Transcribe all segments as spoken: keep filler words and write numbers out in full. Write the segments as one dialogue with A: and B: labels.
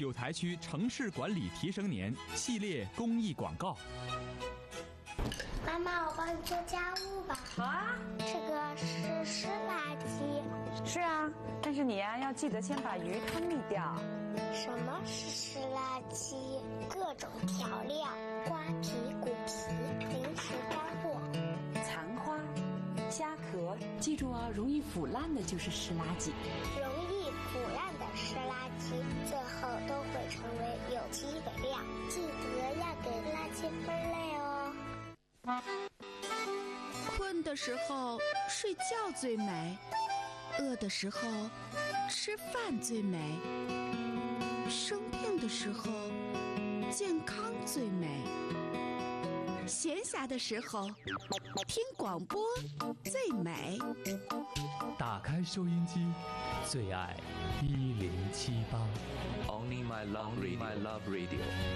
A: 九台区城市管理提升年系列公益广告。
B: 妈妈，我帮你做家务吧。
C: 好啊。
B: 这个是湿垃圾。
C: 是啊，但是你呀、啊、要记得先把鱼汤沥掉。
B: 什么是湿垃圾？各种调料、瓜皮、骨皮、零食干货、
C: 残花、虾壳，记住啊，容易腐烂的就是湿垃圾。
B: 容易腐烂的湿垃圾，最后都会成为有机肥料。记得要给垃圾分类哦。
D: 困的时候睡觉最美，饿的时候吃饭最美，生病的时候健康最美，闲暇的时候听广播最美。
E: 打开收音机，最爱一零七八。
F: Only my love, Only my love radio。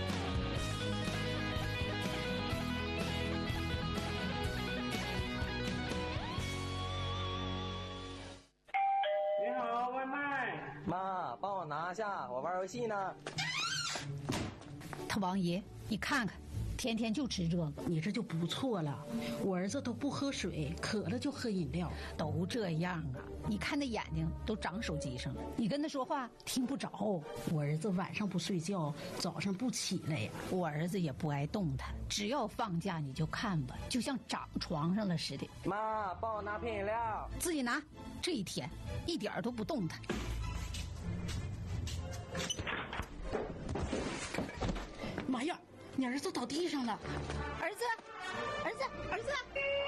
G: 你好，外卖。
H: 妈，帮我拿下，我玩游戏呢。
I: 他王爷，你看看，天天就吃这个，
J: 你这就不错了。我儿子都不喝水，渴了就喝饮料，
I: 都这样啊。你看那眼睛都长手机上了，你跟他说话听不着。
J: 我儿子晚上不睡觉，早上不起来呀。
I: 我儿子也不爱动弹，只要放假你就看吧，就像长床上了似的。
H: 妈，帮我拿瓶饮料。
I: 自己拿。这一天一点都不动弹。
J: 妈呀，你儿子倒地上了！
I: 儿子，儿子，儿子！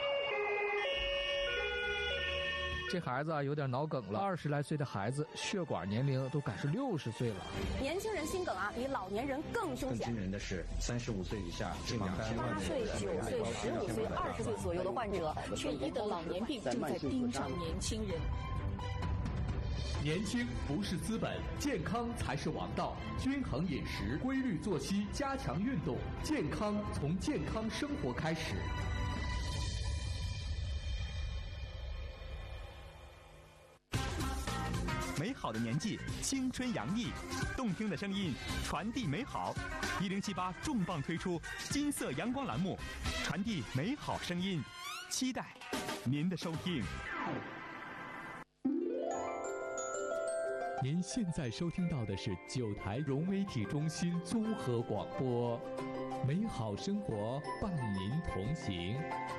E: 这孩子啊有点脑梗了，二十来岁的孩子，血管年龄都赶是六十岁了。
K: 年轻人心梗啊，比老年人更凶险。
L: 更惊人的是，三十五岁以下、
K: 十八岁、九岁、十五岁、二十岁左右的患者，缺一的老年病正在盯上年轻人。
E: 年轻不是资本，健康才是王道。均衡饮食，规律作息，加强运动，健康从健康生活开始。
A: 美好的年纪，青春洋溢，动听的声音传递美好。一零七八重磅推出金色阳光栏目，传递美好声音，期待您的收听。
E: 您现在收听到的是九台融媒体中心综合广播，美好生活伴您同行。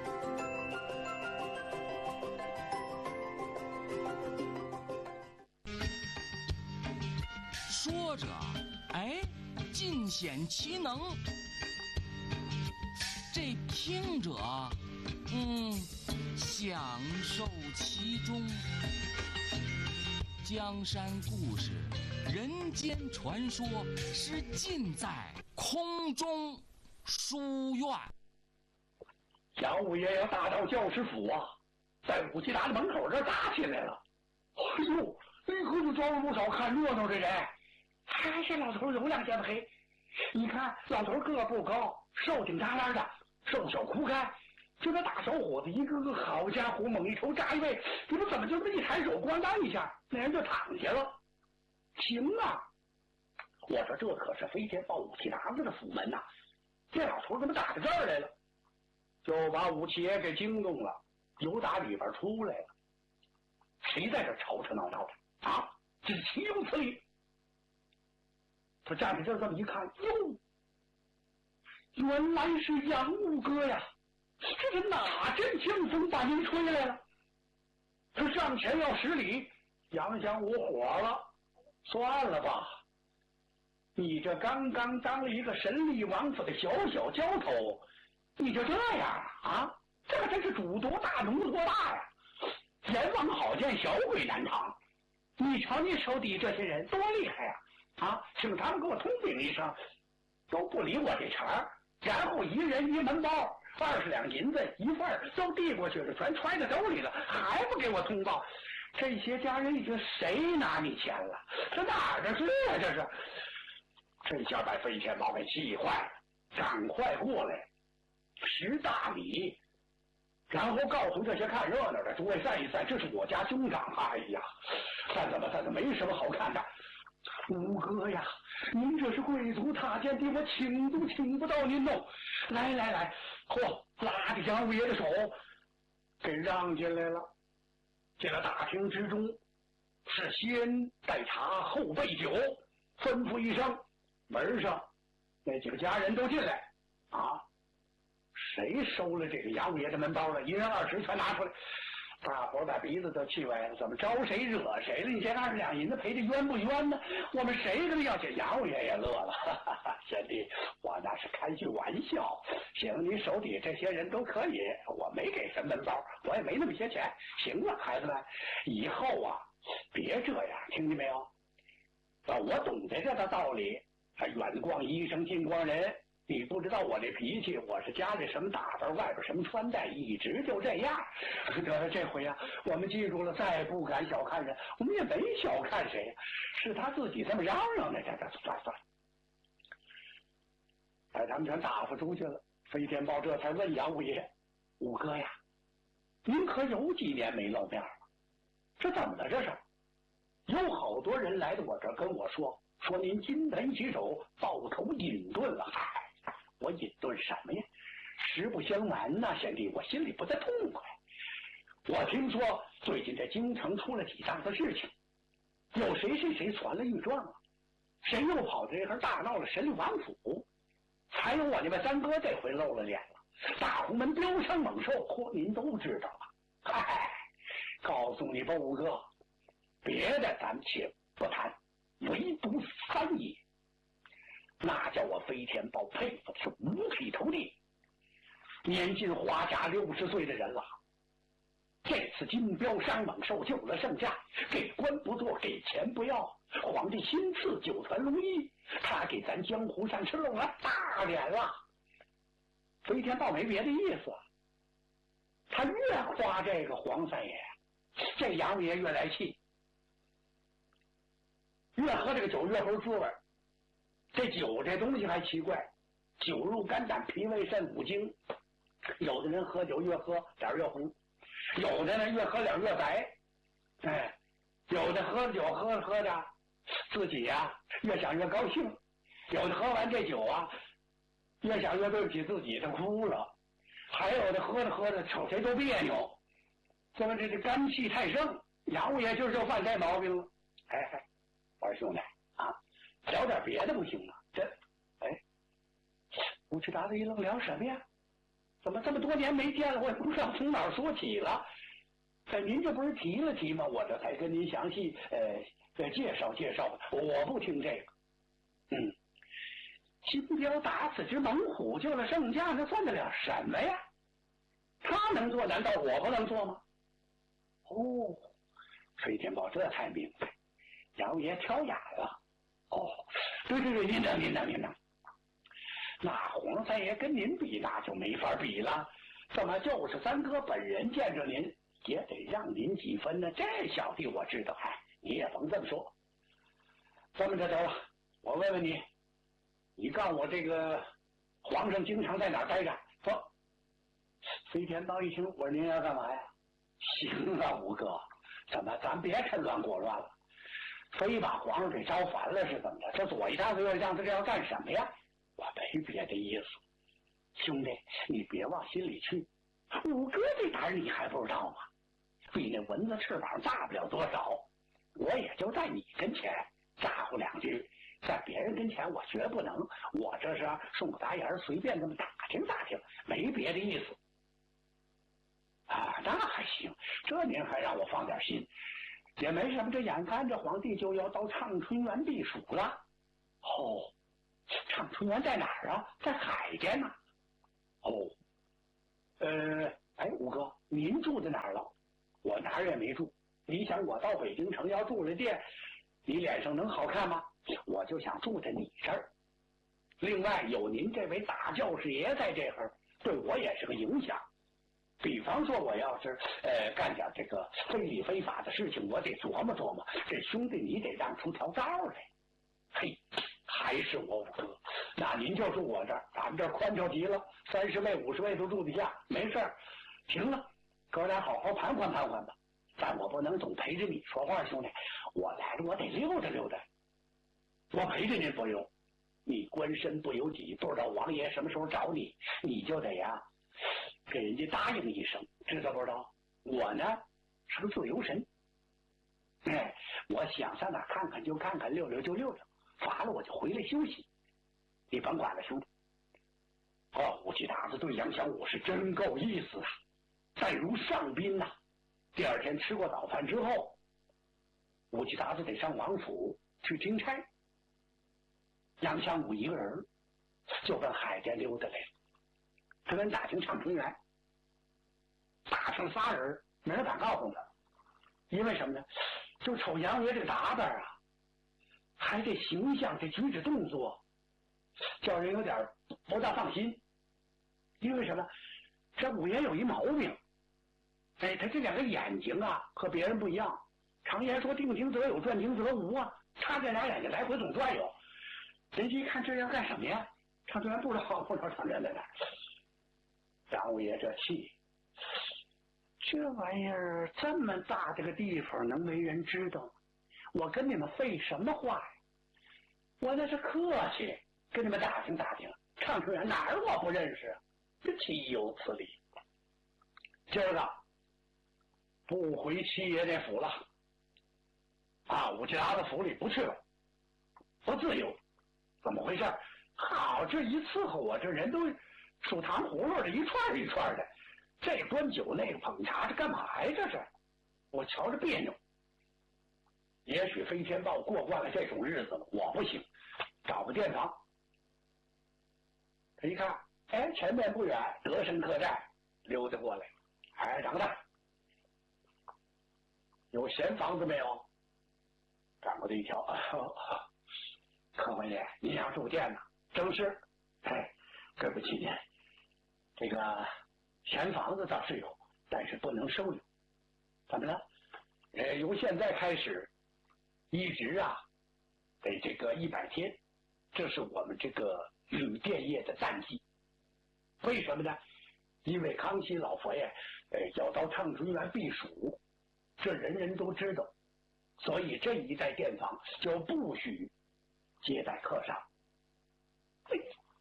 M: 说着，哎，尽显其能；这听着，嗯，享受其中。江山故事，人间传说，是尽在空中书院。
G: 杨五爷要大到教师府啊，在武器达的门口这打起来了。哎呦，立刻就招了不少看热闹的人。还是老头有两肩黑，你看老头个不高，瘦顶扎拉的，瘦小枯干。就那大小伙子一个个好家伙猛一头扎一位，你们怎么就这么一抬手咣当一下，那人就躺下了？行啊！我说这可是飞天豹武器拿子的府门呐、啊，这老头怎么打到这儿来了？就把武器爷给惊动了，由打里边出来了。谁在这吵吵闹闹的啊？这是岂有此理！他站在这儿这么一看，哟，原来是杨五哥呀！这是哪阵清风把您吹来了？他上前要施礼，杨香无火了，算了吧，你这刚刚当了一个神力王府的小小交头，你就这样啊？这个真是主多大奴多大呀！阎王好见，小鬼难扛。你瞧你手底这些人多厉害呀！啊，请他们给我通禀一声，都不理我这茬儿，然后一人一门包。二十两银子一份都递过去了，全揣在兜里了，还不给我通报？这些家人已经谁拿你钱了？这哪儿的事啊？这是！这下把飞天豹给气坏了，赶快过来十大礼，然后告诉这些看热闹的诸位散一散，这是我家兄长。哎呀，散怎么散的没什么好看的。五哥呀， 您这是贵族踏见地，我请都请不到您喽。来来来，嚯，拉着杨五爷的手，给让进来了。进了大厅之中，是先带茶后备酒，吩咐一声，门上那几个家人都进来。啊，谁收了这个杨五爷的门包了？一人二十全拿出来。大伙把鼻子都气歪了，怎么招谁惹谁了？你这二十两银子赔的冤不冤呢？我们谁跟要钱？杨五爷也乐了，哈哈哈！贤弟，我那是开句玩笑。行，你手底这些人都可以，我没给什么门包，我也没那么些钱。行了，孩子们，以后啊，别这样，听见没有？啊，我懂得这个道理。啊，远逛医生，近逛人。你不知道我这脾气，我是家里什么打扮，外边什么穿戴，一直就这样。得了，这回啊，我们记住了，再不敢小看人，我们也没小看谁，是他自己这么嚷嚷的。这这算算，把他们全打发出去了。飞天豹这才问杨五爷：“五哥呀，您可有几年没露面了？这怎么了？这是？有好多人来到我这儿跟我说，说您金盆洗手，抱头隐遁了。嗨。”我隐遁什么呀？实不相瞒呐，贤弟，我心里不太痛快。我听说最近这京城出了几档子事情，有谁谁谁传了御状了，谁又跑这儿大闹了神律王府，还有我那位三哥这回露了脸了，大红门飙升猛兽，嚯，您都知道了。嗨，告诉你吧，五哥，别的咱且不谈，唯独三爷。那叫我飞天豹佩服的是五体投地，年近花甲六十岁的人了。这次金标伤猛兽救了圣驾，给官不做，给钱不要，皇帝新赐九团龙衣，他给咱江湖上吃拢了大脸了。飞天豹没别的意思，他越夸这个黄三爷，这杨爷越来气，越喝这个酒越合滋味。这酒这东西还奇怪，酒入肝胆脾胃肾五经，有的人喝酒越喝脸越红，有的人越喝脸越白，哎，有的喝酒喝着喝着自己呀、啊、越想越高兴，有的喝完这酒啊越想越对不起自己，他哭了，还有的喝着喝着瞅谁都别扭，这么这这肝气太盛，杨五爷就是就犯这毛病了。哎哎，我说兄弟啊，聊点别的不行吗？这，哎，吴志达子一愣，聊什么呀？怎么这么多年没见了，我也不知道从哪儿说起了。这您这不是提了提吗？我这才跟您详细呃介绍介绍的。我不听这个。嗯，金彪打死只猛虎，救了圣驾，那算得了什么呀？他能做，难道我不能做吗？哦，飞天豹这才明白，杨爷挑眼了。哦，对对对，您等您等您等，那黄三爷跟您比那就没法比了，怎么就是三哥本人见着您也得让您几分呢？这小弟我知道，哎，你也甭这么说。这么着得了，我问问你，你告诉我这个皇上经常在哪儿待着？说，飞天豹一听，我说您要干嘛呀？行啊，五哥，怎么咱别趁乱过乱了？非把皇上给招烦了是怎么着？这左一大嘴右一大嘴，这要干什么呀？我没别的意思，兄弟，你别往心里去。五哥这胆儿你还不知道吗？比那蚊子翅膀大不了多少，我也就在你跟前咋呼两句，在别人跟前我绝不能。我这是送个打眼，随便这么打听打听，没别的意思。啊，那还行，这您还让我放点心。也没什么，这眼看着皇帝就要到畅春园避暑了。哦，畅春园在哪儿啊？在海边呢、啊。哦，呃，哎，五哥，您住在哪儿了？我哪儿也没住。你想我到北京城要住了店，你脸上能好看吗？我就想住在你这儿。另外有您这位大教师爷在这儿，对我也是个影响。比方说我要是呃干点这个非礼非法的事情，我得琢磨琢磨，这兄弟你得让出条道来。嘿，还是我五哥，那您就住我这儿，咱们这儿宽敞极了，三十位五十位都住得下，没事儿。行了，哥俩好好盘桓盘桓吧，但我不能总陪着你说话，兄弟，我来了我得溜达溜达。 我陪着您不用，你官身不由己，不知道王爷什么时候找你，你就得呀给人家答应一声，知道不知道？我呢是个自由身，哎，我想上哪看看就看看，溜溜就溜溜，乏了我就回来休息，你甭管了，兄弟。哦，武七达子对杨小五是真够意思啊，再如上宾呐、啊。第二天吃过早饭之后，武七达子得上王府去听差。杨小五一个人就奔海淀溜达来了，他跟打听畅春园，打上仨人，没人敢告诉他，因为什么呢？就瞅杨爷这个打扮啊，还这形象，这举止动作，叫人有点不大放心。因为什么？这五爷有一毛病，哎，他这两个眼睛啊和别人不一样。常言说定睛则有，转睛则无啊，他这俩眼睛来回总转悠。人家一看这要干什么呀？常春园不知道不知道常春园在哪。杨五爷这气，这玩意儿这么大这个地方能没人知道？我跟你们废什么话呀？我那是客气，跟你们打听打听。常春园哪儿我不认识？这岂有此理！今儿个不回七爷那府了，啊，武七达子府里不去了，不自由，怎么回事？好，这一伺候我，这人都数糖葫芦的，一串一串的，这端酒那个捧茶，这干嘛呀？这是，我瞧着别扭。也许飞天豹过惯了这种日子了，我不行，找个店房。他一看，哎，前面不远德生客栈，溜达过来，哎，掌柜的，有闲房子没有？掌柜的一瞧，啊、客官爷，您要住店呢？正是。哎，对不起您，这个闲房子倒是有，但是不能收留。怎么了？呃，由现在开始，一直啊，得这个一百天，这是我们这个旅店业的淡季。为什么呢？因为康熙老佛爷呃要到畅春园避暑，这人人都知道，所以这一带店房就不许接待客商。哎，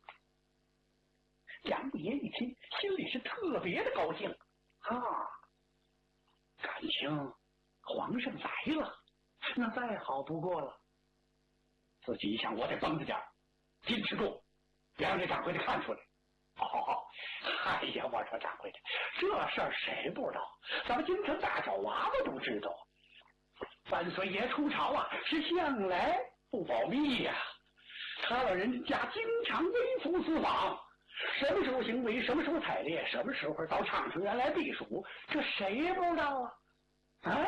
G: 杨五爷一听，心里是特别的高兴啊，感情皇上来了，那再好不过了。自己一想，我得绷着点，矜持住，别让这掌柜的看出来。哦，哎呀，我说掌柜的，这事儿谁不知道？咱们京城大小娃娃都知道。万岁爷出朝啊，是向来不保密呀、啊。他老人家经常微服私访，什么时候行为，什么时候采猎，什么时候到畅春园来避暑，这谁不知道啊？啊！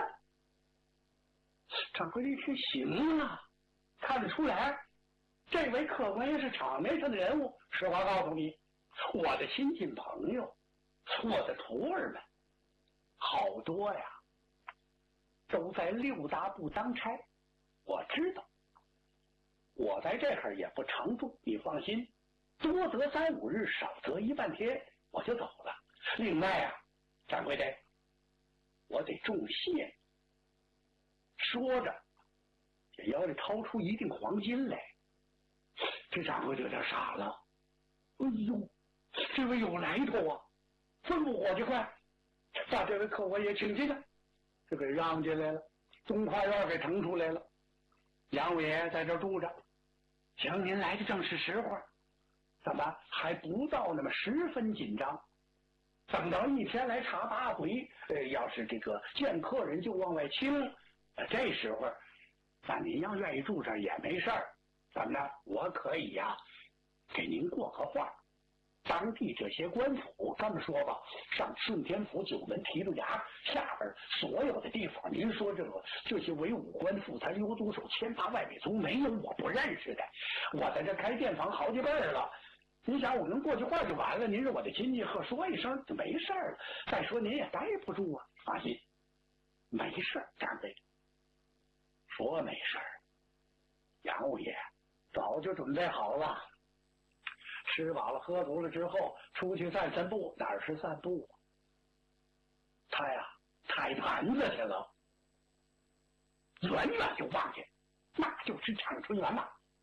G: 掌柜的一听，行啊，看得出来，这位客官也是场面上的人物。实话告诉你，我的亲戚朋友，我的徒儿们，好多呀，都在六大部当差。我知道，我在这儿也不常住，你放心，多则三五日，少则一半天，我就走了。另外啊，掌柜的，我得重谢。说着，这腰里掏出一锭黄金来。这掌柜的有点傻了。哎呦，这位有来头啊！吩咐伙计快把这位客官爷请进来，就给让进来了，东跨院给腾出来了。杨五爷在这住着，行，您来的正是时候，怎么还不到那么十分紧张？等到一天来查八回，呃，要是这个见客人就往外清，呃，这时候，那您要愿意住这儿也没事儿，怎么着？我可以呀、啊，给您过个话。当地这些官府，这么说吧，上顺天府、九门提督衙下边所有的地方，您说这个这些文武官、副参、优督手、千八外美族，没有我不认识的。我在这开店房好几辈儿了，您想我能过去话就完了？您是我的亲戚，呵，说一声就没事了。再说您也待不住啊，放心，没事。掌柜的说没事，杨五爷早就准备好了。吃饱了喝足了之后，出去散散步。哪儿是散步？他呀，踩盘子去了。远远就望见，那就是畅春园了。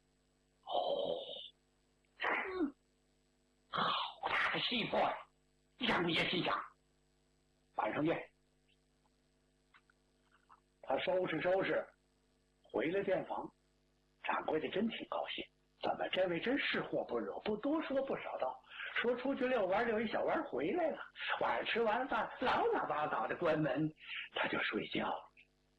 G: 个媳妇呀！杨五爷心想，晚上见。他收拾收拾，回了店房。掌柜的真挺高兴，怎么这位真是货不惹，不多说不少道，说出去遛弯遛一小弯回来了。晚上吃完饭，老老叨叨的关门，他就睡觉了。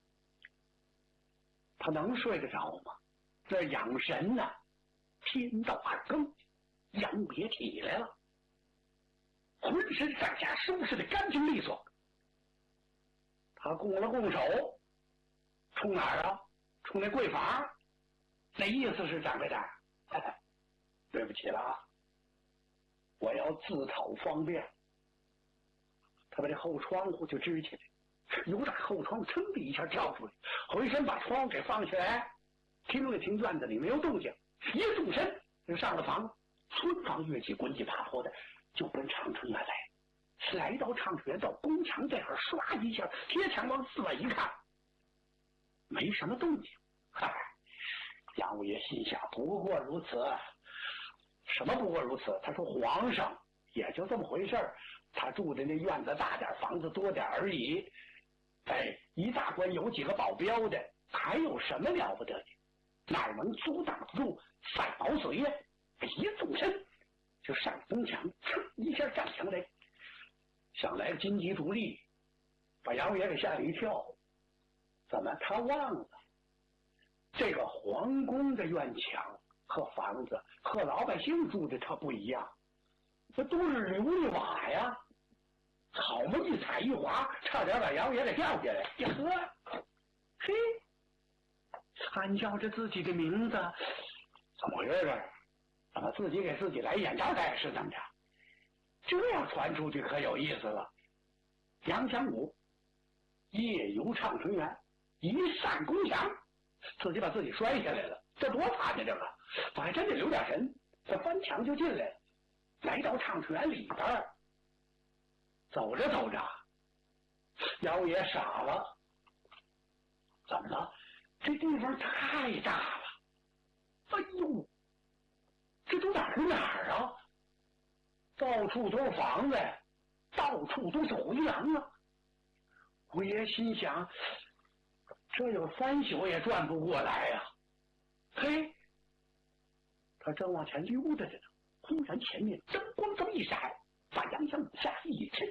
G: 他能睡得着吗？这养神呢、啊，天到二更，杨五爷起来了，浑身上下收拾得干净利索。他拱了拱手，冲哪儿啊？冲那柜房。那意思是掌柜的，对不起了啊，我要自讨方便。他把这后窗户就支起来，由打后窗噌的一下跳出来，回身把窗户给放下来，听了听院子里没有动静，一动身就上了房，村房乐器滚起爬坡的就奔长春院来。来到长春院，到宫墙这块唰一下贴墙往四外一看，没什么动静。嗨，杨五爷心想，不过如此。什么不过如此？他说皇上也就这么回事儿，他住的那院子大点，房子多点而已。哎，一大关有几个保镖的，还有什么了不得的？哪能阻挡得住范毛遂呀？一纵身就上宫墙，噌一下站墙来，想来个金鸡独立，把杨五爷给吓了一跳。怎么他忘了？这个皇宫的院墙和房子和老百姓住的它不一样，这都是琉璃瓦呀，好嘛一踩一滑，差点把杨五爷给掉下来。呀呵，嘿，喊叫着自己的名字，怎么回事？怎么自己给自己来眼罩戴是怎么着？这样传出去可有意思了。杨强武夜游畅春园，一上宫墙，自己把自己摔下来了，这多惨呀！这个，我还真得留点神。这翻墙就进来了，来到畅春园里边，走着走着，姚爷傻了，怎么了？这地方太大了，哎呦，这都哪儿哪儿啊？到处都是房子，到处都是回廊啊！我爷心想，这有三宿也转不过来呀、啊！嘿，他正往前溜达着呢，忽然前面灯光这么一闪，把杨香往下一沉，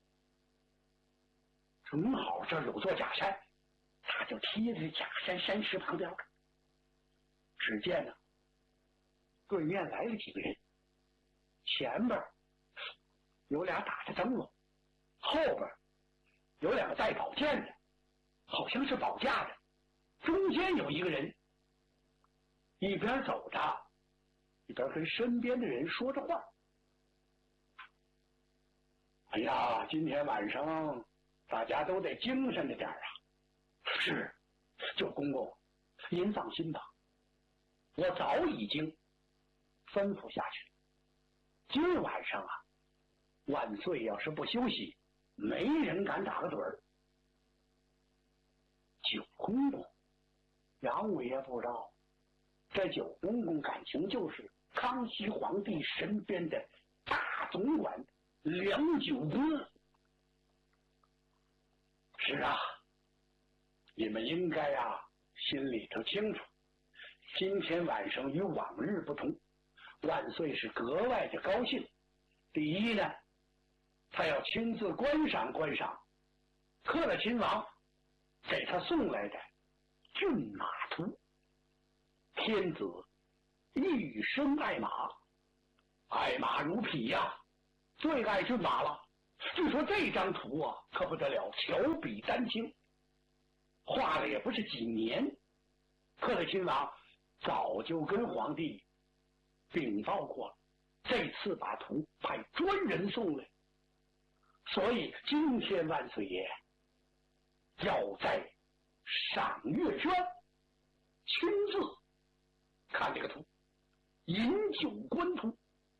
G: 正好这儿有座假山，他就贴着假山山石旁边。只见呢，对面来了几个人，前边有俩打着灯笼，后边有两个带宝剑的，好像是保驾的，中间有一个人，一边走着，一边跟身边的人说着话。哎呀，今天晚上大家都得精神着点啊！是，舅公公，您放心吧，我早已经吩咐下去。今儿晚上啊，万岁要是不休息，没人敢打个盹儿。九公公，杨五爷不知道，这九公公感情就是康熙皇帝身边的大总管梁九公。是啊，你们应该啊心里头清楚，今天晚上与往日不同，万岁是格外的高兴。第一呢，他要亲自观赏观赏克勒亲王给他送来的骏马图。天子一生爱马，爱马如匹呀、啊，最爱骏马了。据说这张图啊可不得了，巧笔丹青，画了也不是几年。克勒亲王早就跟皇帝禀报过了，这次把图派专人送来，所以今天万岁爷要在赏月轩亲自看这个图，饮酒观图。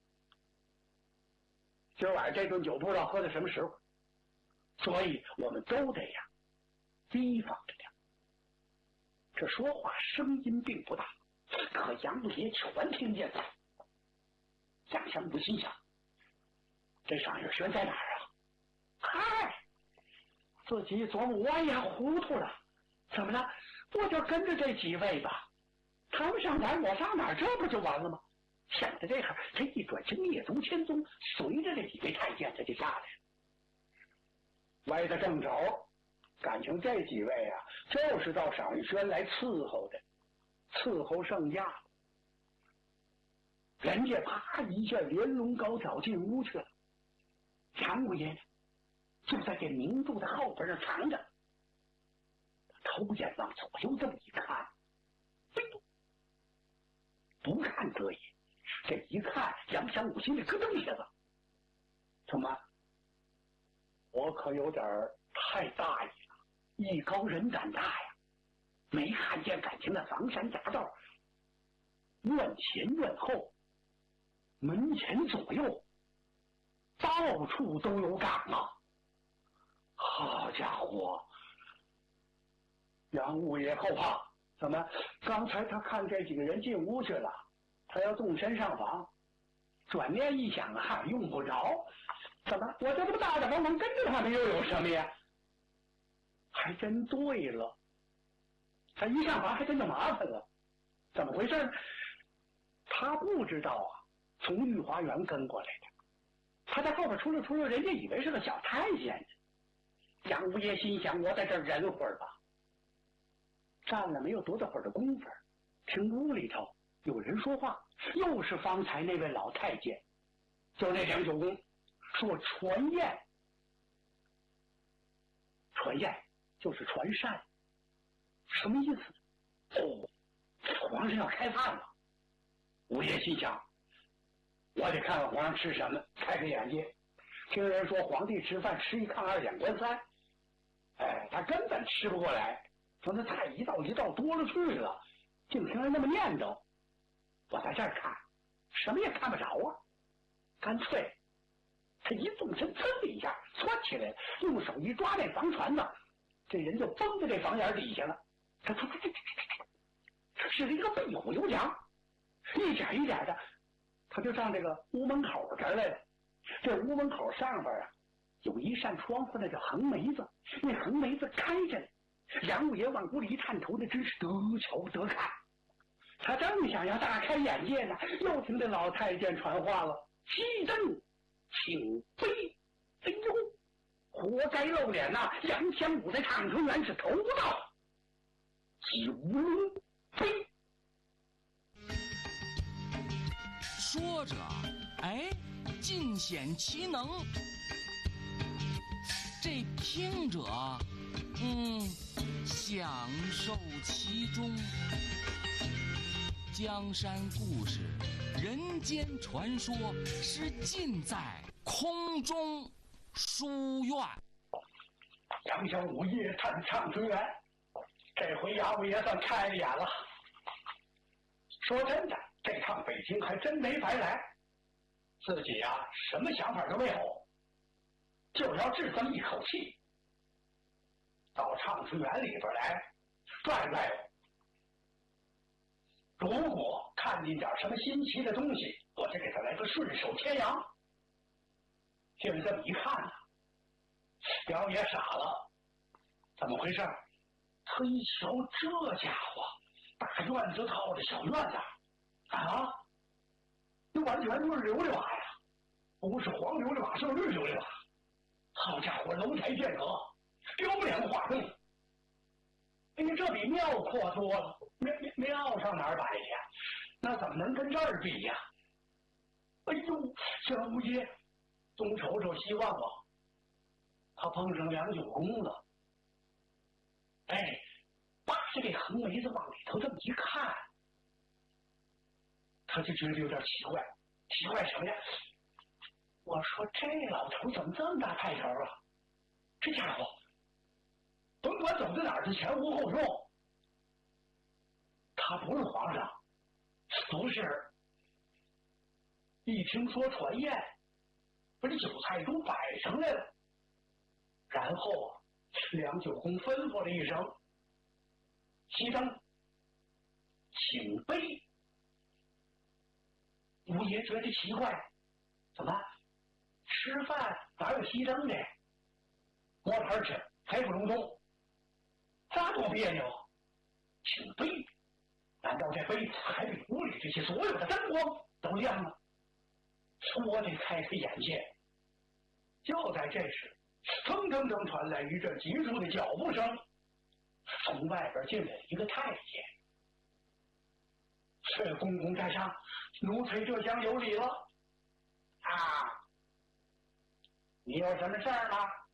G: 今儿晚上这顿酒不知道喝到什么时候，所以我们都得呀提防着点。这说话声音并不大，可杨五爷全听见了。杨相武心想， 这上月轩在哪儿啊？嗨，自己琢磨我也糊涂了，怎么了？我就跟着这几位吧，他们上哪儿我上哪儿，这不就完了吗？想到这会儿，他一转身蹑足潜踪，随着这几位太监他就下来了。歪的正着，感情这几位啊，就是到赏玉轩来伺候的，伺候圣驾。人家啪一下连笼高挑进屋去了，杨五爷呢，就在这明柱的后边上藏着。头眼往左右这么一看，哎呦，不看可以，这一看，杨香武心里咯噔一下子，怎么？我可有点太大意了，艺高人胆大呀！没看见感情的房山夹道，院前院后，门前左右，到处都有岗啊！好家伙！杨五爷后怕，怎么？刚才他看这几个人进屋去了，他要动身上房，转念一想啊，用不着。怎么？我这不大大方方跟着他们又有什么呀？还真对了，他一上房还真就麻烦了。怎么回事？他不知道啊，从御花园跟过来的，他在后边出溜出溜，人家以为是个小太监呢。杨五爷心想：我在这儿忍会儿吧。站了没有多大会儿的功夫，听屋里头有人说话，又是方才那位老太监，就那梁九公。说传宴，传宴就是传膳，什么意思？哦，皇上要开饭了。五爷心想，我得看看皇上吃什么，开开眼界。听人说皇帝吃饭吃一炕二两棺三，哎，他根本吃不过来，说那菜一道一道多了去了，净听人那么念叨。我在这儿看，什么也看不着啊，干脆。他一纵身，噌的一下窜起来了，用手一抓那房船子，这人就崩在这房檐底下了。他他他他他是一个壁虎游墙，一点一点的，他就上这个屋门口这儿来了。这屋门口上边啊，有一扇窗户，那叫横梅子，那横梅子开着呢。杨五爷往屋里一探头，那真是得瞧得看。他正想要大开眼界呢，又听这老太监传话了：熄灯。请杯，哎呦，活该露脸呐、啊！杨香武在畅春园是头不到九龙杯。
M: 说着，哎，尽显其能。这听者，嗯，享受其中。江山故事。人间传说是尽在空中书院。
G: 杨香武夜探畅春园，这回杨五爷算开了眼了。说真的，这趟北京还真没白来。自己啊，什么想法都没有，就要治这么一口气，到畅春园里边来转转。如果看见点什么新奇的东西，我就给他来个顺手牵羊。听这么一看呢、啊，表也傻了，怎么回事？他一瞧，这家伙大院子套着小院子啊，那完全就是琉璃瓦呀，不是黄琉璃瓦，是绿琉璃瓦。好家伙，楼台间隔，雕梁画栋。哎呀，这比庙阔多了。庙庙上哪儿摆去？那怎么能跟这儿比呀？哎呦，小五爷，东瞅瞅西望望，他碰上梁九公了。哎，扒着这横梅子往里头这么一看，他就觉得有点奇怪。奇怪什么呀？我说这老头怎么这么大派头啊？这家伙，甭管走到哪儿是前呼后拥。他不是皇上，不是。一听说传宴，把这酒菜都摆上来了。然后梁九公吩咐了一声：“熄灯，请杯。”吴爷觉得奇怪，怎么吃饭哪有牺牲的？摸盘吃，还不隆重，咋多别扭？请杯，难道这杯还比屋里这些所有的灯光都亮吗？我得开开眼界。就在这时，腾腾腾传来一阵急促的脚步声，从外边进来一个太监。这公公在上，奴才这厢有礼了。啊，你有什么事儿吗？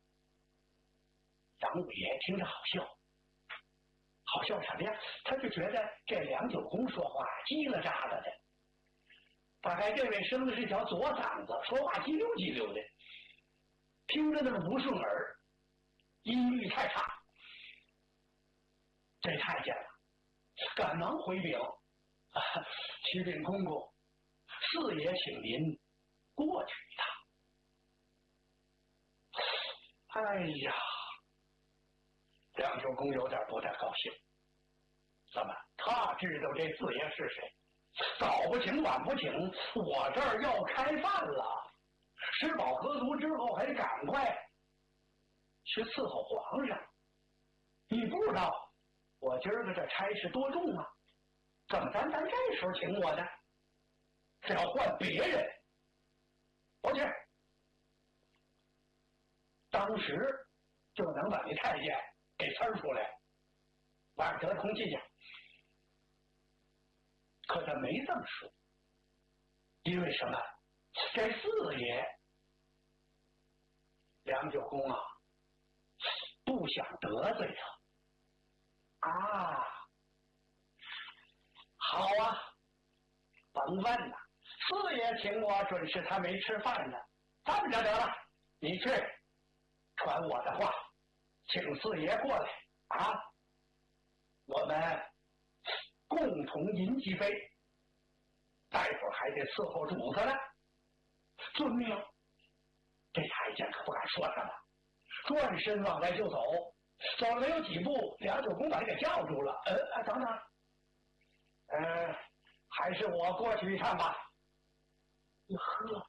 G: 杨五爷听着好笑，好笑什么呀？他就觉得这梁九公说话叽了喳喳的，大概这位生的是条左嗓子，说话叽溜叽溜的，听着那么不顺耳，音律太差。这太监了，赶忙回禀。啊，启禀公公，四爷请您过去一趟。哎呀，梁九公有点不太高兴。怎么？他知道这四爷是谁？早不请晚不请，我这儿要开饭了，吃饱喝足之后还得赶快去伺候皇上。你不知道我今儿个这差事多重啊？怎么咱咱这时候请我呢？只要换别人，我去，当时就能把那太监给呲出来，晚得通气去。可他没这么说，因为什么？这四爷梁九公啊，不想得罪他啊。好啊，甭问了，四爷请我，准是他没吃饭呢。这么着得了，你去传我的话，请四爷过来啊，我们共同饮几杯，待会儿还得伺候主子呢。遵命。这太监可不敢说什么，转身往外就走，走了没有几步，梁九公把他给叫住了。呃，等等。呃，还是我过去一趟吧。呵，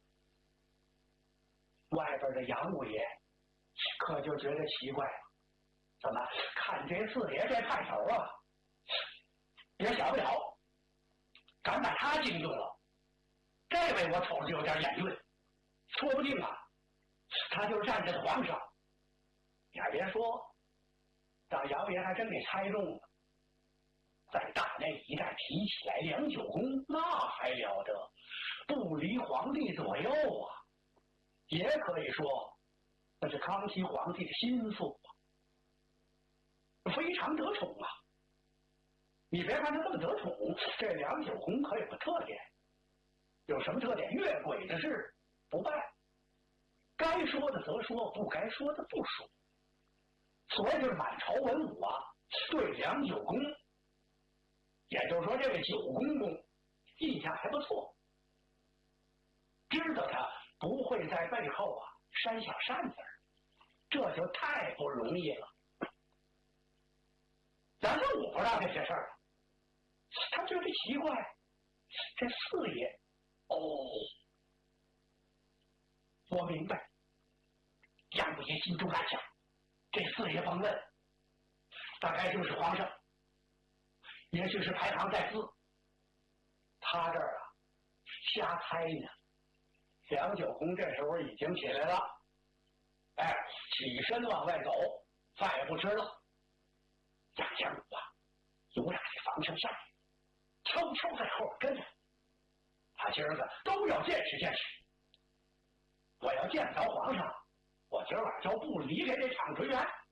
G: 外边的杨五爷可就觉得奇怪了，怎么看这四爷这派头啊，也小不了，敢把他惊动了。这位我瞅着有点眼晕，说不定啊，他就是站着的皇上。你还别说，让杨爷还真给猜中了。在大内一带提起来，梁九公那还了得，不离皇帝左右啊，也可以说那是康熙皇帝的心腹啊，非常得宠啊。你别看他这么得宠，这梁九公可有个特点，有什么特点？越轨的事不办，该说的则说，不该说的不说。所以就是满朝文武啊，对梁九公，也就是说这位九公公印象还不错，知道他不会在背后啊煽小扇子，这就太不容易了。咱这我不知道这些事儿，他觉得奇怪，这四爷，哦，我明白。杨五爷心中暗想，这四爷甭问，大概就是皇上，也许是排行在四。他这儿啊，瞎猜呢。梁九公这时候已经起来了，哎，起身往外走，饭也不吃了。杨江武啊，有俩这防身上来，悄悄在后边跟着。他今儿个都要见识见识。我要见着皇上，我今儿晚就不离开这场水远。